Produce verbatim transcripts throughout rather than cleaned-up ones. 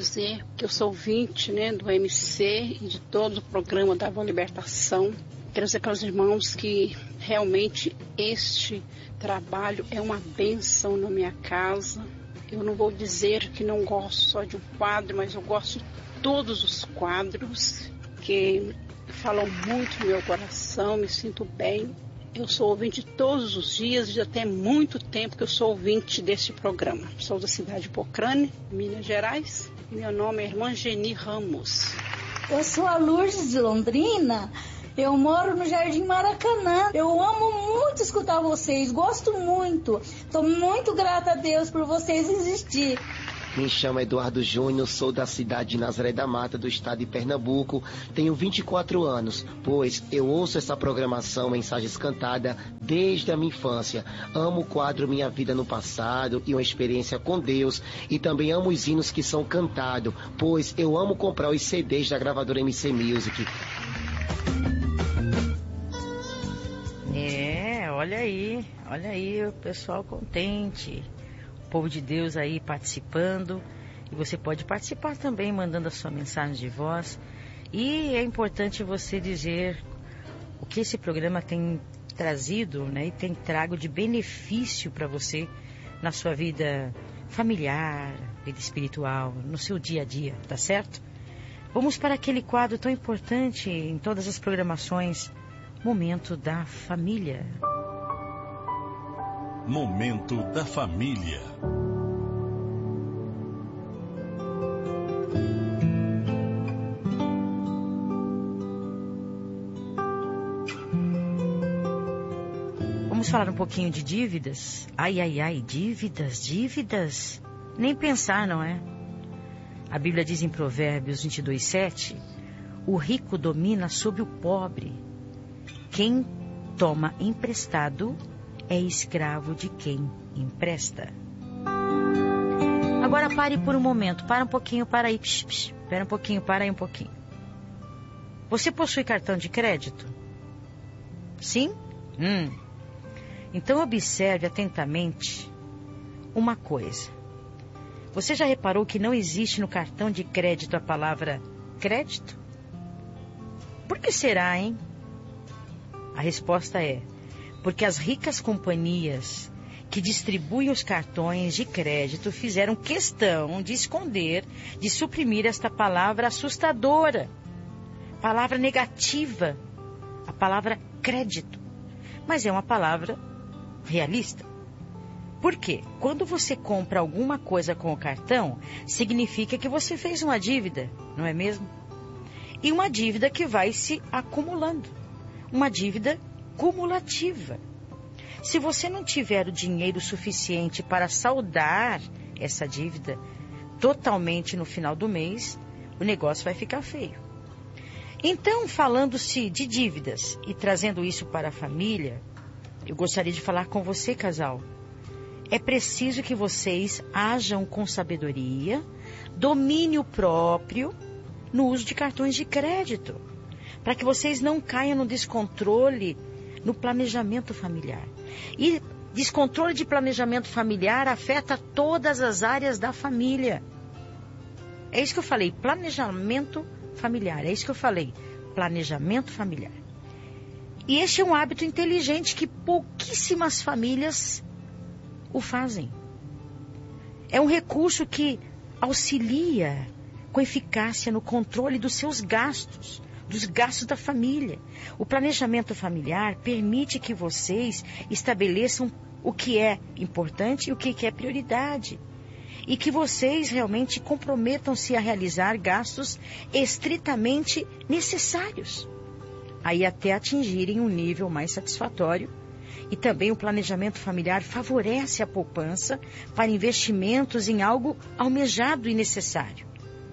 dizer que eu sou ouvinte, né, do M C e de todo o programa da Boa Libertação. Quero dizer para os irmãos que realmente este trabalho é uma bênção na minha casa. Eu não vou dizer que não gosto só de um quadro, mas eu gosto de todos os quadros que falam muito no meu coração, me sinto bem. Eu sou ouvinte todos os dias, já tem muito tempo que eu sou ouvinte deste programa. Sou da cidade de Pocrane, Minas Gerais, e meu nome é Irmã Geni Ramos. Eu sou a Lourdes de Londrina, eu moro no Jardim Maracanã. Eu amo muito escutar vocês, gosto muito. Estou muito grata a Deus por vocês existir. Me chamo Eduardo Júnior, sou da cidade de Nazaré da Mata, do estado de Pernambuco. Tenho vinte e quatro anos, pois eu ouço essa programação Mensagens Cantadas desde a minha infância. Amo o quadro Minha Vida no Passado e uma experiência com Deus. E também amo os hinos que são cantados, pois eu amo comprar os C Ds da gravadora M C Music. É, olha aí, olha aí o pessoal contente. O povo de Deus aí participando, e você pode participar também mandando a sua mensagem de voz. E é importante você dizer o que esse programa tem trazido, né, e tem trago de benefício para você na sua vida familiar, vida espiritual, no seu dia a dia, tá certo? Vamos para aquele quadro tão importante em todas as programações, Momento da Família. Momento da Família. Vamos falar um pouquinho de dívidas? Ai, ai, ai, dívidas, dívidas. Nem pensar, não é? A Bíblia diz em Provérbios vinte e dois, sete, o rico domina sobre o pobre. Quem toma emprestado é escravo de quem empresta. Agora pare por um momento, para um pouquinho, para aí, psh, psh, para um pouquinho, para aí um pouquinho. Você possui cartão de crédito? Sim? Hum. Então observe atentamente uma coisa. Você já reparou que não existe no cartão de crédito a palavra crédito? Por que será, hein? A resposta é: porque as ricas companhias que distribuem os cartões de crédito fizeram questão de esconder, de suprimir esta palavra assustadora, palavra negativa, a palavra crédito. Mas é uma palavra realista. Por quê? Quando você compra alguma coisa com o cartão, significa que você fez uma dívida, não é mesmo? E uma dívida que vai se acumulando. Uma dívida cumulativa. Se você não tiver o dinheiro suficiente para saldar essa dívida totalmente no final do mês, o negócio vai ficar feio. Então, falando-se de dívidas e trazendo isso para a família, eu gostaria de falar com você, casal. É preciso que vocês ajam com sabedoria, domínio próprio no uso de cartões de crédito, para que vocês não caiam no descontrole no planejamento familiar. E descontrole de planejamento familiar afeta todas as áreas da família. É isso que eu falei, planejamento familiar. É isso que eu falei, planejamento familiar. E este é um hábito inteligente que pouquíssimas famílias o fazem. É um recurso que auxilia com eficácia no controle dos seus gastos, dos gastos da família. O planejamento familiar permite que vocês estabeleçam o que é importante e o que é prioridade. E que vocês realmente comprometam-se a realizar gastos estritamente necessários. Aí até atingirem um nível mais satisfatório. E também o planejamento familiar favorece a poupança para investimentos em algo almejado e necessário.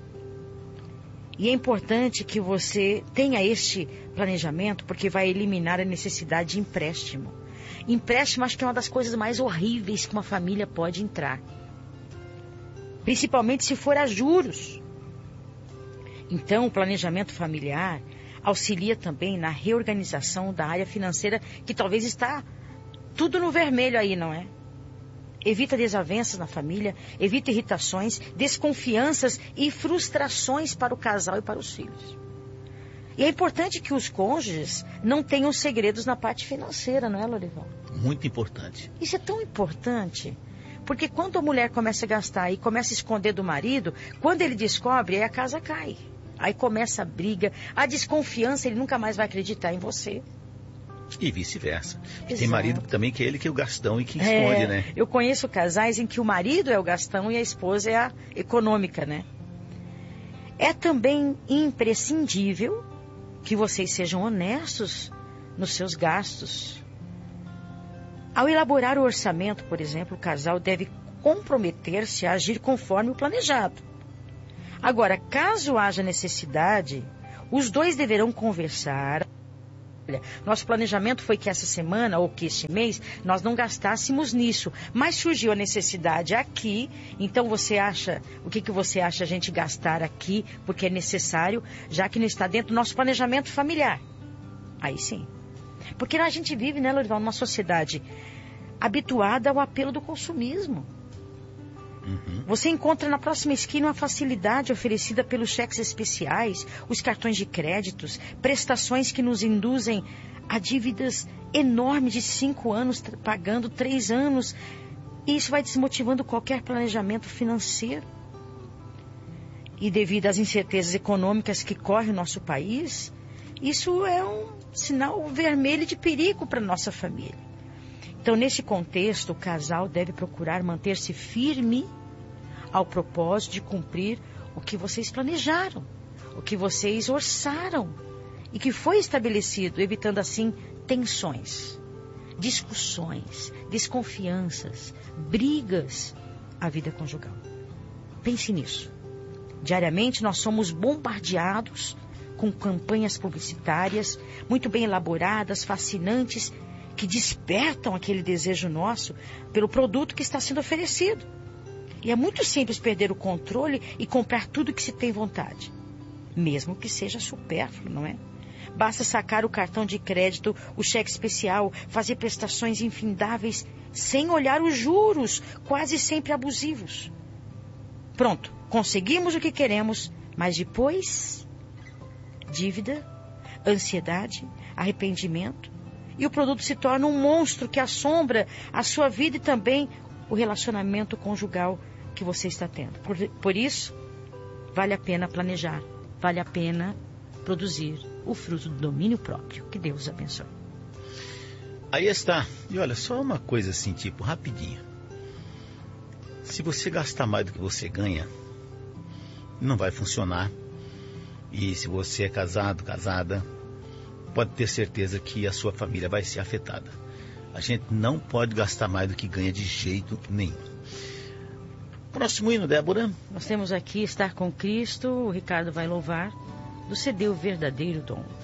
E é importante que você tenha este planejamento, porque vai eliminar a necessidade de empréstimo. Empréstimo acho que é uma das coisas mais horríveis que uma família pode entrar. Principalmente se for a juros. Então, o planejamento familiar auxilia também na reorganização da área financeira, que talvez está tudo no vermelho aí, não é? evita desavenças na família, evita irritações, desconfianças e frustrações para o casal e para os filhos. E é importante que os cônjuges não tenham segredos na parte financeira, não é, Lorival? Muito importante. Isso é tão importante, porque quando a mulher começa a gastar e começa a esconder do marido, quando ele descobre, aí a casa cai. Aí começa a briga, a desconfiança, ele nunca mais vai acreditar em você. E vice-versa. Tem marido também que é ele que é o gastão e que esconde, é, né? Eu conheço casais em que o marido é o gastão e a esposa é a econômica, né? É também imprescindível que vocês sejam honestos nos seus gastos. Ao elaborar o orçamento, por exemplo, o casal deve comprometer-se a agir conforme o planejado. Agora, caso haja necessidade, os dois deverão conversar. Olha, nosso planejamento foi que essa semana ou que este mês nós não gastássemos nisso, mas surgiu a necessidade aqui, então você acha, o que, que você acha a gente gastar aqui, porque é necessário, já que não está dentro do nosso planejamento familiar? Aí sim. Porque a gente vive, né, Lorival, numa sociedade habituada ao apelo do consumismo. Uhum. Você encontra na próxima esquina uma facilidade oferecida pelos cheques especiais, os cartões de créditos, prestações que nos induzem a dívidas enormes de cinco anos, pagando três anos. E isso vai desmotivando qualquer planejamento financeiro. E devido às incertezas econômicas que corre o nosso país, isso é um sinal vermelho de perigo para a nossa família. Então, nesse contexto, o casal deve procurar manter-se firme ao propósito de cumprir o que vocês planejaram, o que vocês orçaram e que foi estabelecido, evitando assim tensões, discussões, desconfianças, brigas à vida conjugal. Pense nisso. Diariamente nós somos bombardeados com campanhas publicitárias muito bem elaboradas, fascinantes, que despertam aquele desejo nosso pelo produto que está sendo oferecido. E é muito simples perder o controle e comprar tudo que se tem vontade, mesmo que seja supérfluo, não é? Basta sacar o cartão de crédito, o cheque especial, fazer prestações infindáveis, sem olhar os juros, quase sempre abusivos. Pronto, conseguimos o que queremos, mas depois, dívida, ansiedade, arrependimento, e o produto se torna um monstro que assombra a sua vida e também o relacionamento conjugal que você está tendo. Por, por isso, vale a pena planejar, vale a pena produzir o fruto do domínio próprio. Que Deus abençoe. Aí está. E olha, só uma coisa assim, tipo, rapidinho. Se você gastar mais do que você ganha, não vai funcionar. E se você é casado, casada, pode ter certeza que a sua família vai ser afetada. A gente não pode gastar mais do que ganha de jeito nenhum. Próximo hino, Débora. Nós temos aqui Estar com Cristo, o Ricardo vai louvar, do C D O Verdadeiro Dom.